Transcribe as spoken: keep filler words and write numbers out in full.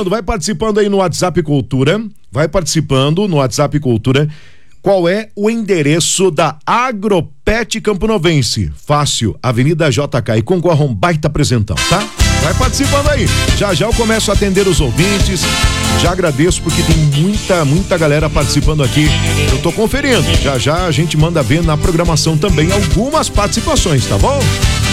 participando, vai participando aí no WhatsApp Cultura, vai participando no WhatsApp Cultura. Qual é o endereço da Agropet Camponovense? Fácil, Avenida J K, e concorra a um baita presentão, tá? Vai participando aí. Já já eu começo a atender os ouvintes. Já agradeço porque tem muita, muita galera participando aqui. Eu tô conferindo. Já já a gente manda ver na programação também algumas participações, tá bom?